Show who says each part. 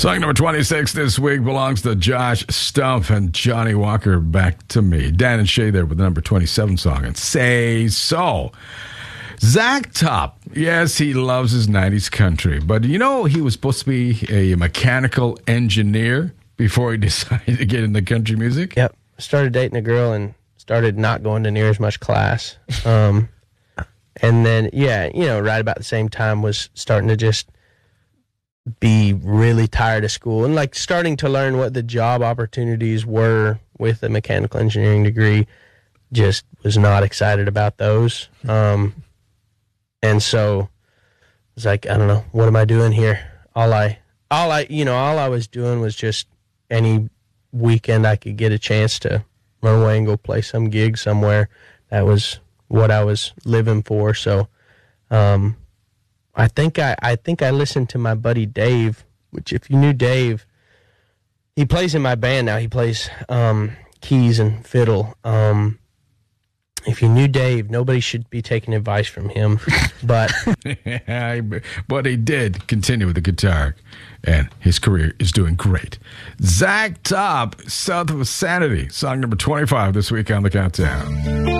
Speaker 1: Song number 26 this week belongs to Josh Stumpf and Johnny Walker, Back to Me. Dan and Shay there with the number 27 song, and Say So. Zach Top, yes, he loves his 90s country, but you know he was supposed to be a mechanical engineer before he decided to get into country music?
Speaker 2: Yep. Started dating a girl and started not going to near as much class. And then, right about the same time was starting to just be really tired of school and like starting to learn what the job opportunities were with a mechanical engineering degree. Just was not excited about those. And so I was like, I don't know, what am I doing here? All I was doing was just any weekend I could get a chance to run away and go play some gig somewhere. That was what I was living for. So, I think I listened to my buddy Dave, which if you knew Dave, he plays in my band now. He plays keys and fiddle. If you knew Dave, nobody should be taking advice from him. But
Speaker 1: but he did continue with the guitar, and his career is doing great. Zach Top, South of Sanity, song number 25 this week on the Countdown.